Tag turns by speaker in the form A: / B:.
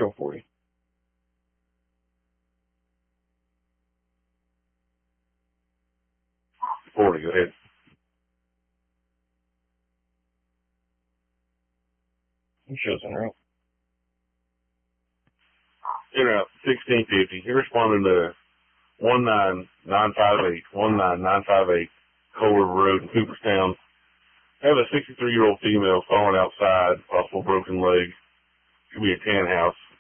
A: show for you. Go ahead. He shows in route. In route 1650. He responded to 19958 Coal River Road in Cooperstown. I have a 63-year-old female falling outside, possible broken leg. Could be a tan house.